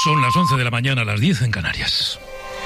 Son las 11 de la mañana, las 10 en Canarias.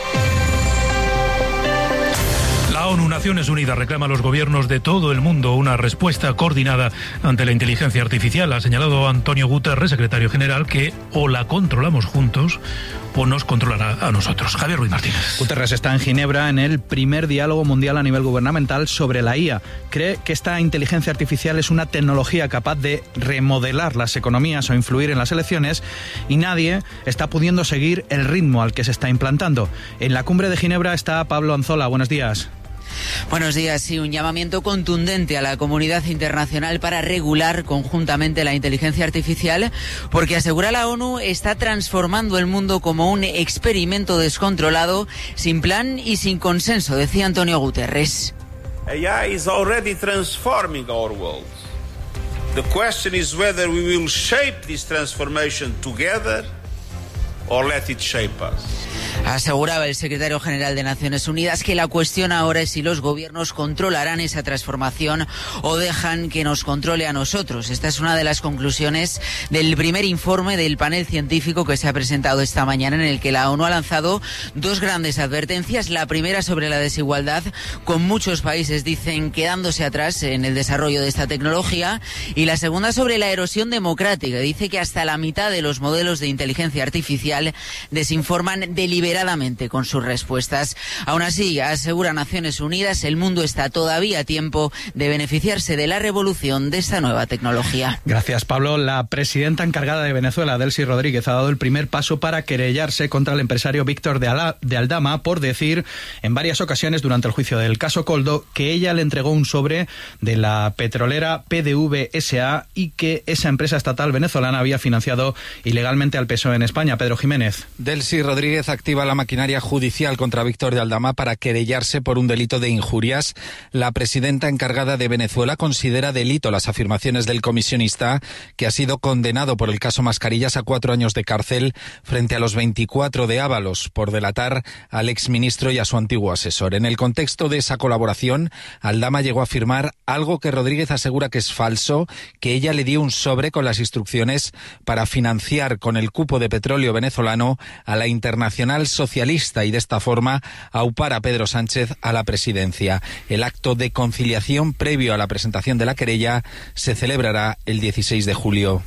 La ONU, Naciones Unidas, reclama a los gobiernos de todo el mundo una respuesta coordinada ante la inteligencia artificial. Ha señalado Antonio Guterres, secretario general, que o la controlamos juntos o nos controlará a nosotros. Javier Ruiz Martínez. Guterres está en Ginebra en el primer diálogo mundial a nivel gubernamental sobre la IA. Cree que esta inteligencia artificial es una tecnología capaz de remodelar las economías o influir en las elecciones y nadie está pudiendo seguir el ritmo al que se está implantando. En la cumbre de Ginebra está Pablo Anzola. Buenos días. Buenos días. Sí, un llamamiento contundente a la comunidad internacional para regular conjuntamente la inteligencia artificial, porque asegura la ONU está transformando el mundo como un experimento descontrolado, sin plan y sin consenso, decía Antonio Guterres. AI is already transforming our world. The question is whether we will shape this transformation together or let it shape us. Aseguraba el secretario general de Naciones Unidas que la cuestión ahora es si los gobiernos controlarán esa transformación o dejan que nos controle a nosotros. Esta es una de las conclusiones del primer informe del panel científico que se ha presentado esta mañana, en el que la ONU ha lanzado dos grandes advertencias. La primera sobre la desigualdad, con muchos países, dicen, quedándose atrás en el desarrollo de esta tecnología, y la segunda sobre la erosión democrática. Dice que hasta la mitad de los modelos de inteligencia artificial desinforman deliberadamente con sus respuestas. Aún así, asegura Naciones Unidas, el mundo está todavía a tiempo de beneficiarse de la revolución de esta nueva tecnología. Gracias, Pablo. La presidenta encargada de Venezuela, Delcy Rodríguez, ha dado el primer paso para querellarse contra el empresario Víctor de Aldama por decir en varias ocasiones durante el juicio del caso Coldo que ella le entregó un sobre de la petrolera PDVSA y que esa empresa estatal venezolana había financiado ilegalmente al PSOE en España. Pedro Jiménez. Delcy Rodríguez activa la maquinaria judicial contra Víctor de Aldama para querellarse por un delito de injurias. La presidenta encargada de Venezuela considera delito las afirmaciones del comisionista, que ha sido condenado por el caso Mascarillas a 4 años de cárcel frente a los 24 de Ábalos por delatar al exministro y a su antiguo asesor. En el contexto de esa colaboración, Aldama llegó a afirmar algo que Rodríguez asegura que es falso, que ella le dio un sobre con las instrucciones para financiar con el cupo de petróleo venezolano a la Internacional Socialista y de esta forma aupar a Pedro Sánchez a la presidencia. El acto de conciliación previo a la presentación de la querella se celebrará el 16 de julio.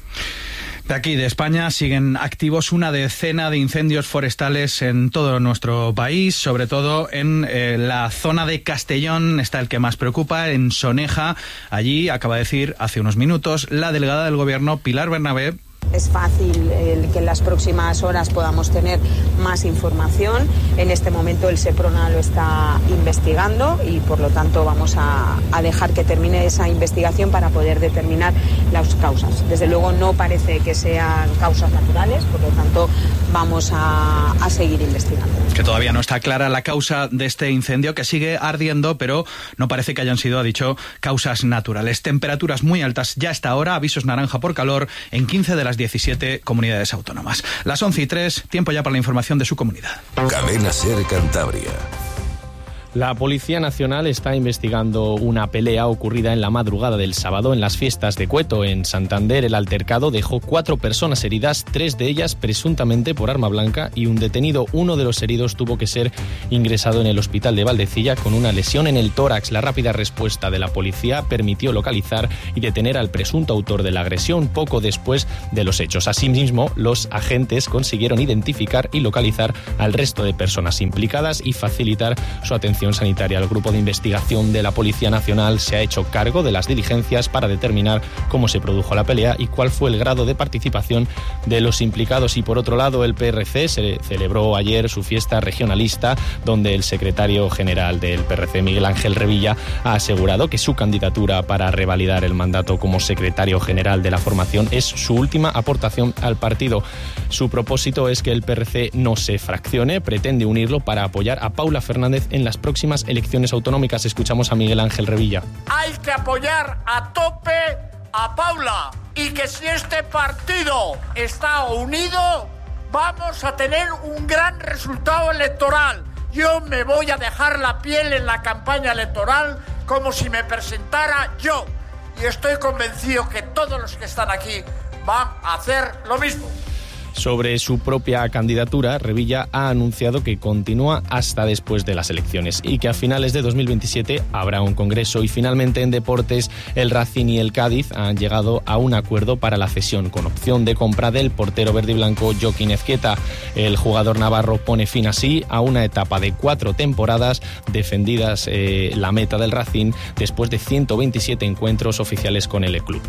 De aquí, de España, siguen activos una decena de incendios forestales en todo nuestro país, sobre todo en la zona de Castellón está el que más preocupa, en Soneja. Allí, acaba de decir hace unos minutos, la delegada del Gobierno, Pilar Bernabé. Es fácil que en las próximas horas podamos tener más información. En este momento el SEPRONA lo está investigando y por lo tanto vamos a dejar que termine esa investigación para poder determinar las causas. Desde luego no parece que sean causas naturales, por lo tanto vamos a seguir investigando. Que todavía no está clara la causa de este incendio, que sigue ardiendo, pero no parece que hayan sido, ha dicho, causas naturales. Temperaturas muy altas ya hasta ahora, avisos naranja por calor en 15 de las 17 comunidades autónomas. Las 11:03, tiempo ya para la información de su comunidad. Cadena SER Cantabria. La Policía Nacional está investigando una pelea ocurrida en la madrugada del sábado en las fiestas de Cueto, en Santander. El altercado dejó 4 personas heridas, 3 de ellas presuntamente por arma blanca y un detenido. Uno de los heridos tuvo que ser ingresado en el hospital de Valdecilla con una lesión en el tórax. La rápida respuesta de la policía permitió localizar y detener al presunto autor de la agresión poco después de los hechos. Asimismo, los agentes consiguieron identificar y localizar al resto de personas implicadas y facilitar su atención sanitaria. El grupo de investigación de la Policía Nacional se ha hecho cargo de las diligencias para determinar cómo se produjo la pelea y cuál fue el grado de participación de los implicados. Y por otro lado, el PRC se celebró ayer su fiesta regionalista, donde el secretario general del PRC, Miguel Ángel Revilla, ha asegurado que su candidatura para revalidar el mandato como secretario general de la formación es su última aportación al partido. Su propósito es que el PRC no se fraccione, pretende unirlo para apoyar a Paula Fernández en las próximas elecciones autonómicas. Escuchamos a Miguel Ángel Revilla. Hay que apoyar a tope a Paula y que si este partido está unido vamos a tener un gran resultado electoral. Yo me voy a dejar la piel en la campaña electoral como si me presentara yo y estoy convencido que todos los que están aquí van a hacer lo mismo. Sobre su propia candidatura, Revilla ha anunciado que continúa hasta después de las elecciones y que a finales de 2027 habrá un congreso. Y finalmente en deportes, el Racing y el Cádiz han llegado a un acuerdo para la cesión con opción de compra del portero verde y blanco Joaquín Ezquieta. El jugador navarro pone fin así a una etapa de 4 temporadas defendidas la meta del Racing después de 127 encuentros oficiales con el club.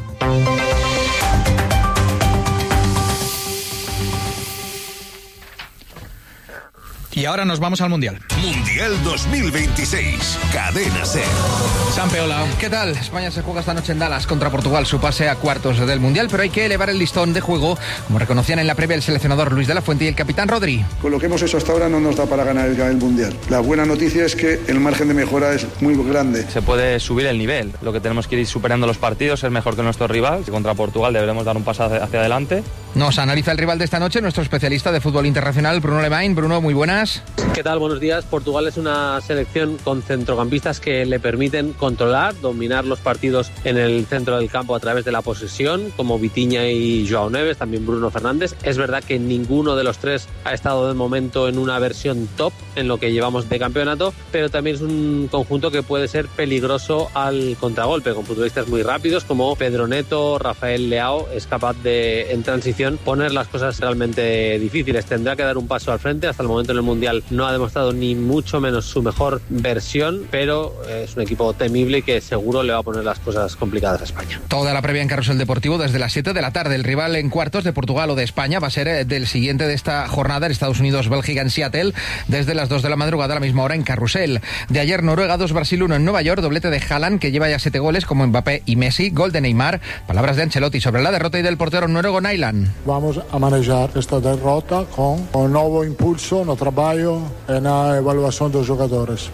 Y ahora nos vamos al Mundial. Mundial 2026, Cadena SER. Sampeola. ¿Qué tal? España se juega esta noche en Dallas contra Portugal su pase a cuartos del Mundial, pero hay que elevar el listón de juego, como reconocían en la previa el seleccionador Luis de la Fuente y el capitán Rodri. Con lo que hemos hecho hasta ahora no nos da para ganar el Mundial. La buena noticia es que el margen de mejora es muy grande. Se puede subir el nivel. Lo que tenemos que ir superando los partidos, ser mejor que nuestro rival. Contra Portugal deberemos dar un paso hacia adelante. Nos analiza el rival de esta noche nuestro especialista de fútbol internacional, Bruno Lemain. Bruno, muy buenas. ¿Qué tal? Buenos días. Portugal es una selección con centrocampistas que le permiten controlar, dominar los partidos en el centro del campo a través de la posesión, como Vitinha y Joao Neves, también Bruno Fernández. Es verdad que ninguno de los tres ha estado de momento en una versión top en lo que llevamos de campeonato, pero también es un conjunto que puede ser peligroso al contragolpe, con futbolistas muy rápidos como Pedro Neto, Rafael Leao. Es capaz de, en transición, poner las cosas realmente difíciles. Tendrá que dar un paso al frente. Hasta el momento en el Mundial no ha demostrado ni mucho menos su mejor versión, pero es un equipo temible y que seguro le va a poner las cosas complicadas a España. Toda la previa en Carrusel Deportivo desde las 7 de la tarde. El rival en cuartos de Portugal o de España va a ser del siguiente de esta jornada, en Estados Unidos, Bélgica en Seattle, desde las 2 de la madrugada a la misma hora en Carrusel. De ayer, Noruega 2, Brasil 1 en Nueva York, doblete de Haaland, que lleva ya 7 goles como Mbappé y Messi, gol de Neymar. Palabras de Ancelotti sobre la derrota y del portero noruego Nyland. Vamos a manejar esta derrota con un nuevo impulso no trabajo en la evaluación de los jugadores.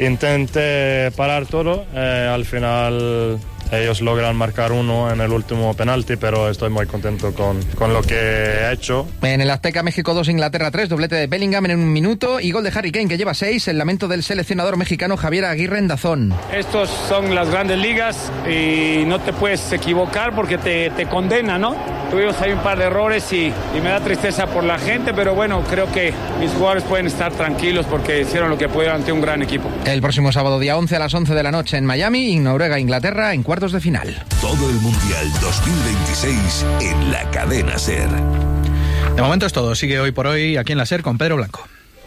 Intenté parar todo, al final ellos logran marcar uno en el último penalti, pero estoy muy contento con lo que he hecho. En el Azteca, México 2, Inglaterra 3, doblete de Bellingham en 1 minuto y gol de Harry Kane, que lleva 6, el lamento del seleccionador mexicano Javier Aguirre en DAZN. Estos son las grandes ligas y no te puedes equivocar porque te condena, ¿no? Tuvimos ahí un par de errores y me da tristeza por la gente, pero bueno, creo que mis jugadores pueden estar tranquilos porque hicieron lo que pudieron ante un gran equipo. El próximo sábado, día 11 a las 11 de la noche en Miami, y Noruega, Inglaterra en cuartos de final. Todo el Mundial 2026 en la Cadena SER. De momento es todo. Sigue Hoy por Hoy aquí en la SER con Pedro Blanco.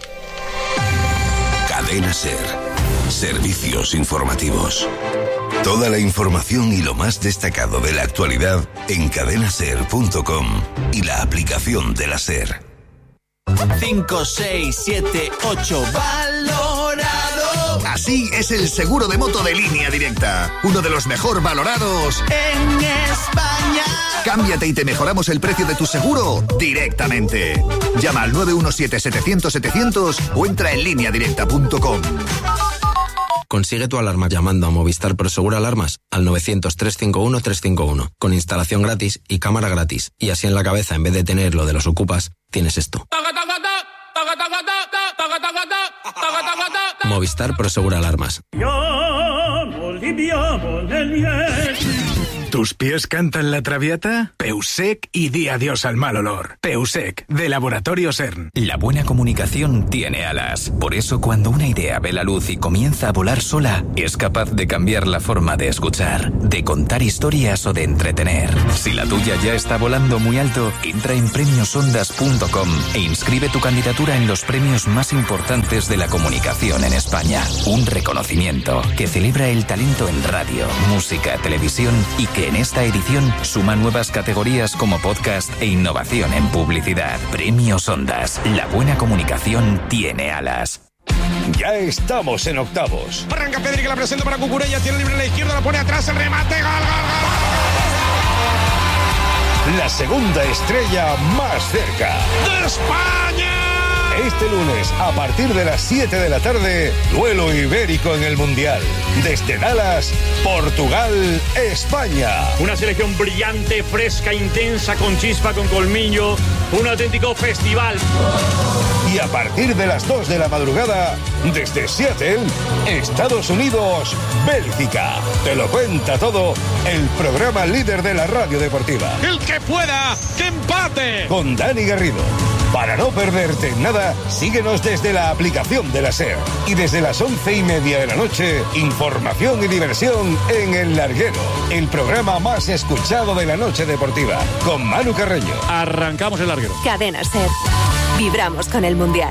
Cadena SER. Servicios informativos. Toda la información y lo más destacado de la actualidad en cadenaser.com y la aplicación de la SER. 5, 6, 7, 8, valorado. Así es el seguro de moto de Línea Directa, uno de los mejor valorados en España. Cámbiate y te mejoramos el precio de tu seguro directamente. Llama al 917-700-700 o entra en lineadirecta.com. Consigue tu alarma llamando a Movistar Prosegur Alarmas al 900-351-351, con instalación gratis y cámara gratis. Y así en la cabeza, en vez de tener lo de los ocupas, tienes esto. Movistar Prosegur Alarmas. ¿Tus pies cantan la traviata? Peusec y di adiós al mal olor. Peusec, de Laboratorio CERN. La buena comunicación tiene alas. Por eso, cuando una idea ve la luz y comienza a volar sola, es capaz de cambiar la forma de escuchar, de contar historias o de entretener. Si la tuya ya está volando muy alto, entra en premiosondas.com e inscribe tu candidatura en los premios más importantes de la comunicación en España. Un reconocimiento que celebra el talento en radio, música, televisión y que en esta edición suma nuevas categorías como podcast e innovación en publicidad. Premios Ondas. La buena comunicación tiene alas. Ya estamos en octavos. Arranca Pedri, que la presenta para Cucurella, tiene libre a la izquierda, la pone atrás, el remate, gol, gol, gol. La segunda estrella más cerca. ¡De España! Este lunes, a partir de las 7 de la tarde, duelo ibérico en el Mundial. Desde Dallas, Portugal, España. Una selección brillante, fresca, intensa, con chispa, con colmillo. Un auténtico festival. Y a partir de las 2 de la madrugada, desde Seattle, Estados Unidos, Bélgica. Te lo cuenta todo el programa líder de la radio deportiva. El que pueda, que empate. Con Dani Garrido. Para no perderte nada, síguenos desde la aplicación de la SER. Y desde las 11:30 de la noche, información y diversión en El Larguero, el programa más escuchado de la noche deportiva, con Manu Carreño. Arrancamos El Larguero. Cadena SER. Vibramos con el Mundial.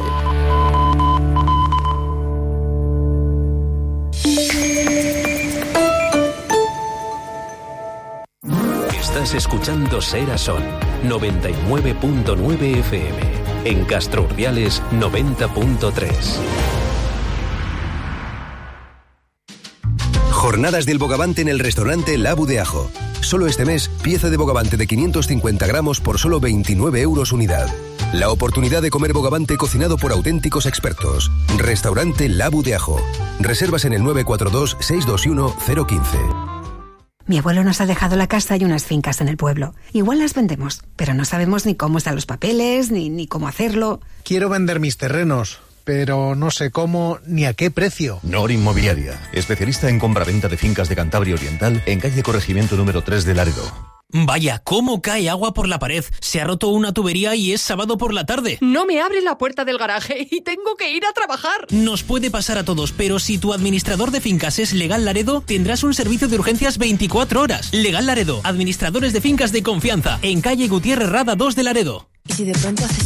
Estás escuchando Ser a Son, 99.9 FM. En Castro Urdiales, 90.3. Jornadas del bogavante en el restaurante Labu de Ajo. Solo este mes, pieza de bogavante de 550 gramos por solo 29 euros unidad. La oportunidad de comer bogavante cocinado por auténticos expertos. Restaurante Labu de Ajo. Reservas en el 942-621-015. Mi abuelo nos ha dejado la casa y unas fincas en el pueblo. Igual las vendemos, pero no sabemos ni cómo están los papeles, ni cómo hacerlo. Quiero vender mis terrenos, pero no sé cómo ni a qué precio. Nor Inmobiliaria, especialista en compra-venta de fincas de Cantabria Oriental, en calle Corregimiento número 3 de Laredo. Vaya, ¿cómo cae agua por la pared? Se ha roto una tubería y es sábado por la tarde. No me abre la puerta del garaje y tengo que ir a trabajar. Nos puede pasar a todos, pero si tu administrador de fincas es Legal Laredo, tendrás un servicio de urgencias 24 horas. Legal Laredo, administradores de fincas de confianza, en calle Gutiérrez Rada 2 de Laredo. ¿Y si de pronto haces